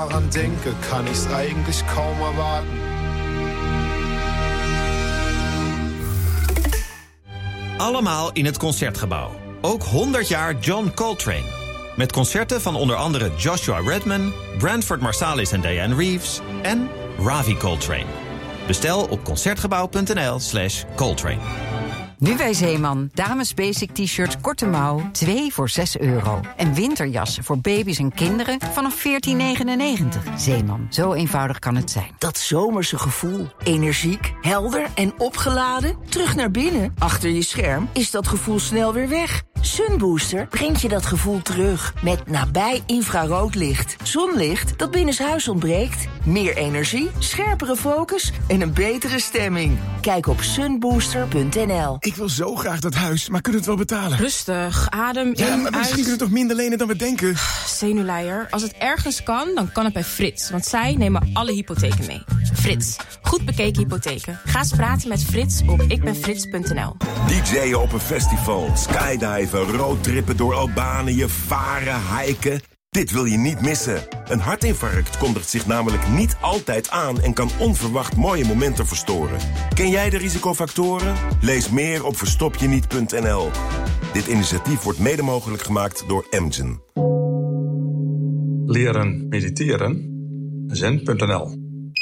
Daran denke, kann ich's eigentlich kaum erwarten. Allemaal in het Concertgebouw. Ook 100 jaar John Coltrane. Met concerten van onder andere Joshua Redman, Branford Marsalis en Diane Reeves en Ravi Coltrane. Bestel op concertgebouw.nl/Coltrane. Nu bij Zeeman. Dames basic t-shirts korte mouw, 2 voor €6. En winterjassen voor baby's en kinderen vanaf €14,99. Zeeman, zo eenvoudig kan het zijn. Dat zomerse gevoel. Energiek, helder en opgeladen. Terug naar binnen. Achter je scherm is dat gevoel snel weer weg. Sunbooster brengt je dat gevoel terug. Met nabij infraroodlicht. Zonlicht dat binnenshuis ontbreekt. Meer energie, scherpere focus en een betere stemming. Kijk op sunbooster.nl. Ik wil zo graag dat huis, maar kunnen we het wel betalen? Rustig, adem in, maar misschien kunnen we toch minder lenen dan we denken? Zenuwleier. Als het ergens kan, dan kan het bij Frits. Want zij nemen alle hypotheken mee. Frits. Goed bekeken hypotheken. Ga eens praten met Frits op ikbenfrits.nl. DJ'en op een festival, skydiven, roadtrippen door Albanië, varen, hiken. Dit wil je niet missen. Een hartinfarct kondigt zich namelijk niet altijd aan en kan onverwacht mooie momenten verstoren. Ken jij de risicofactoren? Lees meer op verstopjeniet.nl. Dit initiatief wordt mede mogelijk gemaakt door Amgen. Leren mediteren. Zen.nl.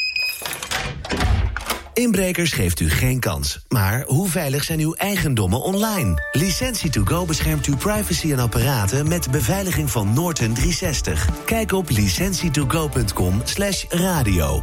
Inbrekers geeft u geen kans. Maar hoe veilig zijn uw eigendommen online? Licentie2Go beschermt uw privacy en apparaten met beveiliging van Norton 360. Kijk op licentietogo.com/radio.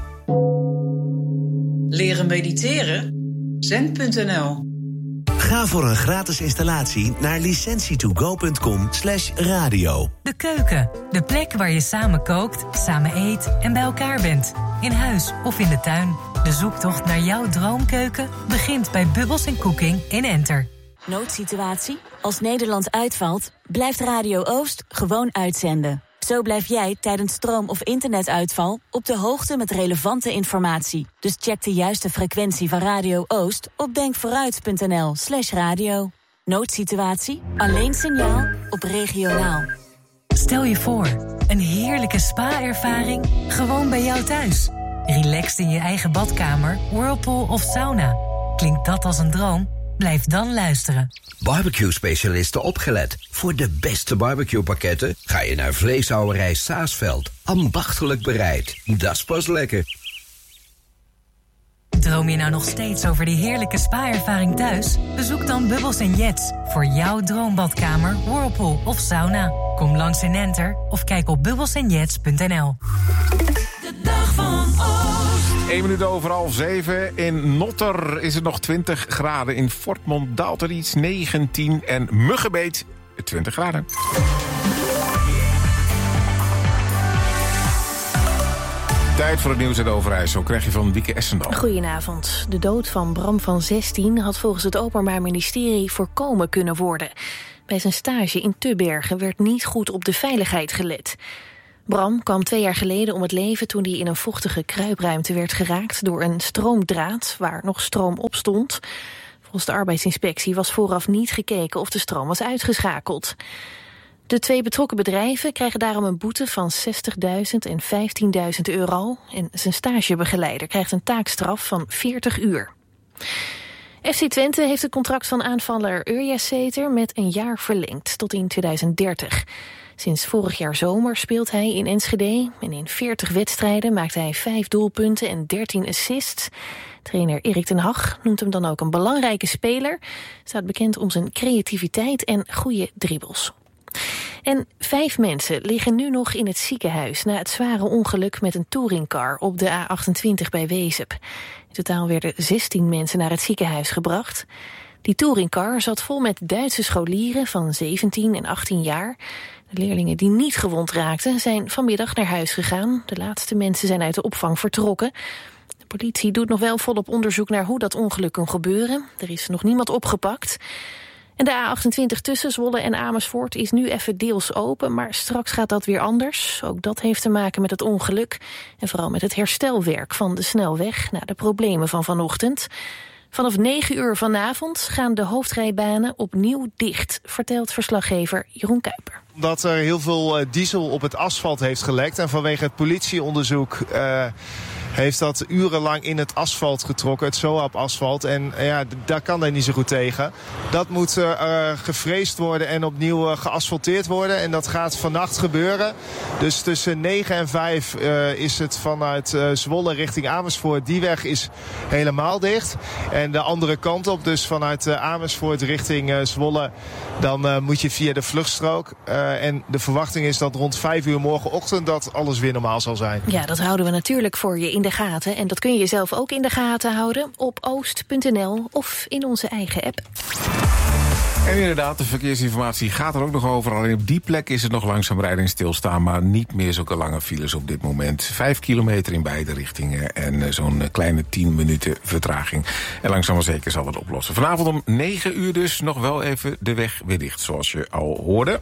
Leren mediteren? Zen.nl. Ga voor een gratis installatie naar licentietogo.com/radio. De keuken, de plek waar je samen kookt, samen eet en bij elkaar bent. In huis of in de tuin. De zoektocht naar jouw droomkeuken begint bij Bubbles & Cooking in Enter. Noodsituatie? Als Nederland uitvalt, blijft Radio Oost gewoon uitzenden. Zo blijf jij tijdens stroom- of internetuitval op de hoogte met relevante informatie. Dus check de juiste frequentie van Radio Oost op denkvooruit.nl/radio. Noodsituatie? Alleen signaal op regionaal. Stel je voor, een heerlijke spa-ervaring gewoon bij jou thuis. Relaxed in je eigen badkamer, whirlpool of sauna. Klinkt dat als een droom? Blijf dan luisteren. Barbecue-specialisten opgelet. Voor de beste barbecue-pakketten ga je naar Vleeshouwerij Saasveld. Ambachtelijk bereid. Dat is pas lekker. Droom je nou nog steeds over die heerlijke spa-ervaring thuis? Bezoek dan Bubbles & Jets voor jouw droombadkamer, whirlpool of sauna. Kom langs in Enter of kijk op bubbelsandjets.nl. De dag van Oost. 1 minuut over 6:30. In Notter is het nog 20 graden. In Fortmond daalt er iets, 19. En Muggenbeet 20 graden. Tijd voor het nieuws uit Overijssel. Krijg je van Wieke Essendal. Goedenavond. De dood van Bram van 16 had volgens het Openbaar Ministerie voorkomen kunnen worden. Bij zijn stage in Tubbergen werd niet goed op de veiligheid gelet. Bram kwam 2 jaar geleden om het leven toen hij in een vochtige kruipruimte werd geraakt door een stroomdraad waar nog stroom op stond. Volgens de arbeidsinspectie was vooraf niet gekeken of de stroom was uitgeschakeld. De 2 betrokken bedrijven krijgen daarom een boete van €60.000 en €15.000 en zijn stagebegeleider krijgt een taakstraf van 40 uur. FC Twente heeft het contract van aanvaller Urjaseter met een jaar verlengd tot in 2030. Sinds vorig jaar zomer speelt hij in Enschede en in 40 wedstrijden maakt hij 5 doelpunten en 13 assists. Trainer Erik ten Hag noemt hem dan ook een belangrijke speler. Staat bekend om zijn creativiteit en goede dribbels. En 5 mensen liggen nu nog in het ziekenhuis na het zware ongeluk met een touringcar op de A28 bij Wezep. In totaal werden 16 mensen naar het ziekenhuis gebracht. Die touringcar zat vol met Duitse scholieren van 17 en 18 jaar. De leerlingen die niet gewond raakten zijn vanmiddag naar huis gegaan. De laatste mensen zijn uit de opvang vertrokken. De politie doet nog wel volop onderzoek naar hoe dat ongeluk kon gebeuren. Er is nog niemand opgepakt. En de A28 tussen Zwolle en Amersfoort is nu even deels open, maar straks gaat dat weer anders. Ook dat heeft te maken met het ongeluk en vooral met het herstelwerk van de snelweg na de problemen van vanochtend. Vanaf 9 uur vanavond gaan de hoofdrijbanen opnieuw dicht, vertelt verslaggever Jeroen Kuiper. Omdat er heel veel diesel op het asfalt heeft gelekt. En vanwege het politieonderzoek heeft dat urenlang in het asfalt getrokken. Het SOAP-asfalt. En daar kan hij niet zo goed tegen. Dat moet gevreesd worden en opnieuw geasfalteerd worden. En dat gaat vannacht gebeuren. Dus tussen 9 en 5 is het vanuit Zwolle richting Amersfoort. Die weg is helemaal dicht. En de andere kant op, dus vanuit Amersfoort richting Zwolle, dan moet je via de vluchtstrook. En de verwachting is dat rond 5 uur morgenochtend dat alles weer normaal zal zijn. Ja, dat houden we natuurlijk voor je in de gaten. En dat kun je jezelf ook in de gaten houden op oost.nl of in onze eigen app. En inderdaad, de verkeersinformatie gaat er ook nog over. Alleen op die plek is het nog langzaam rijden en stilstaan, maar niet meer zulke lange files op dit moment. 5 kilometer in beide richtingen en zo'n kleine 10 minuten vertraging. En langzaam maar zeker zal het oplossen. Vanavond om 9 uur dus nog wel even de weg weer dicht, zoals je al hoorde.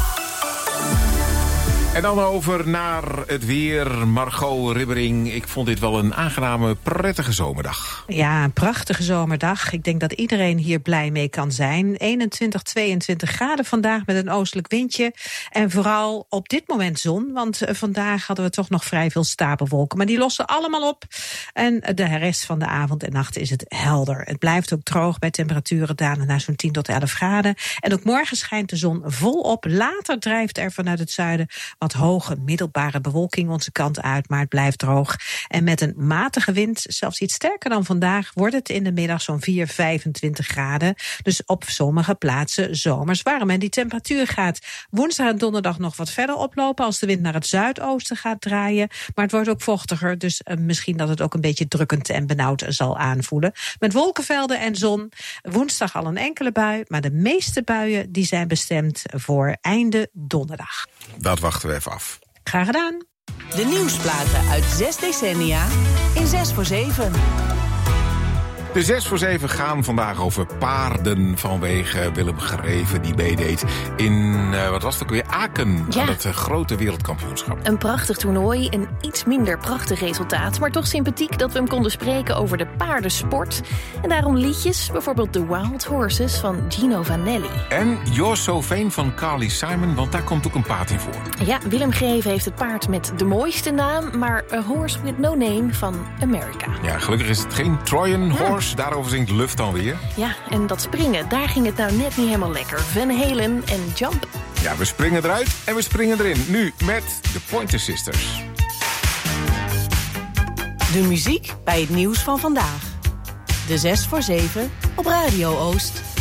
En dan over naar het weer. Margot Ribbering, ik vond dit wel een aangename, prettige zomerdag. Ja, een prachtige zomerdag. Ik denk dat iedereen hier blij mee kan zijn. 21, 22 graden vandaag met een oostelijk windje. En vooral op dit moment zon, want vandaag hadden we toch nog vrij veel stapelwolken. Maar die lossen allemaal op. En de rest van de avond en nacht is het helder. Het blijft ook droog bij temperaturen dalen naar zo'n 10 tot 11 graden. En ook morgen schijnt de zon volop. Later drijft er vanuit het zuiden wat hoge middelbare bewolking onze kant uit, maar het blijft droog. En met een matige wind, zelfs iets sterker dan vandaag, wordt het in de middag zo'n 25 graden. Dus op sommige plaatsen zomers warm. En die temperatuur gaat woensdag en donderdag nog wat verder oplopen als de wind naar het zuidoosten gaat draaien. Maar het wordt ook vochtiger, dus misschien dat het ook een beetje drukkend en benauwd zal aanvoelen. Met wolkenvelden en zon. Woensdag al een enkele bui, maar de meeste buien die zijn bestemd voor einde donderdag. Dat wachten we even af. Graag gedaan. De nieuwsplaten uit 6 decennia in 6 voor 7. De 6 voor 7 gaan vandaag over paarden vanwege Willem Greven die meedeed in, wat was het ook weer, Aken, aan het grote wereldkampioenschap. Een prachtig toernooi, een iets minder prachtig resultaat, maar toch sympathiek dat we hem konden spreken over de paardensport. En daarom liedjes, bijvoorbeeld The Wild Horses van Gino Vanelli. En You're So Vain van Carly Simon, want daar komt ook een paard in voor. Ja, Willem Greven heeft het paard met de mooiste naam, maar A Horse With No Name van America. Ja, gelukkig is het geen Trojan Horse. Daarover zingt Luft dan weer. Ja, en dat springen, daar ging het nou net niet helemaal lekker. Van Halen en Jump. Ja, we springen eruit en we springen erin. Nu met de Pointer Sisters. De muziek bij het nieuws van vandaag. De 6 voor 7 op Radio Oost.